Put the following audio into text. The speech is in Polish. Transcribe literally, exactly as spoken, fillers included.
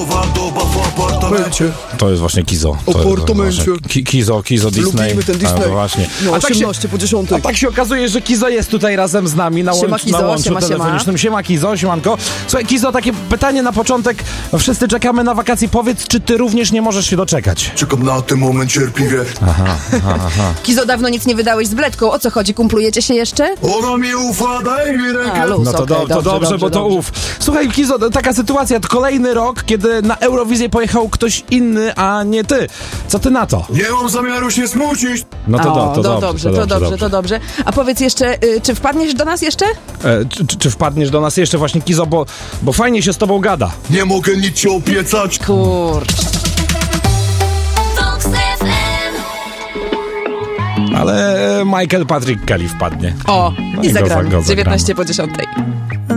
To jest właśnie Kizo. To Apartamencie. jest właśnie Kizo, Kizo Disney. Lubimy ten Disney. A, właśnie. No, A tak się, osiemnaście po dziesiątej. a tak się okazuje, że Kizo jest tutaj razem z nami na, Siema, łącz, Kizo, na łączu siema, siema. telefonicznym. Siema Kizo, siemanko. Słuchaj Kizo, takie pytanie na początek. Wszyscy czekamy na wakacje. Powiedz, czy ty również nie możesz się doczekać? Czekam na ten moment cierpliwie. Aha, aha, aha. Kizo, dawno nic nie wydałeś z Bledką. O co chodzi? Kumplujecie się jeszcze? Ona mi ufa, daj mi rękę. A, luz, No to, okej, do, to dobrze, dobrze, bo to dobrze. uf. Słuchaj Kizo, taka sytuacja, to kolejny rok, kiedy na Eurowizję pojechał ktoś inny, a nie ty. Co ty na to? Nie mam zamiaru się smucić. No to, o, do, to, do, dobrze, dobrze, to dobrze, to dobrze. A powiedz jeszcze, y, czy wpadniesz do nas jeszcze? E, czy, czy, czy wpadniesz do nas jeszcze właśnie Kizo, bo, bo fajnie się z tobą gada. Nie mogę nic ci obiecać. Kurcz. Ale Michael Patrick Kelly wpadnie. O, No i i go zagramy. za- go zagramy. dziewiętnaście po dziesiątej.